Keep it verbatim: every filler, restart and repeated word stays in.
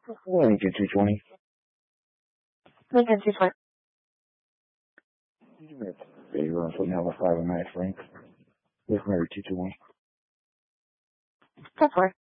Lincoln two twenty. Lincoln two twenty. Baby run for now five and nine Frank. With Mary two two one. ten four.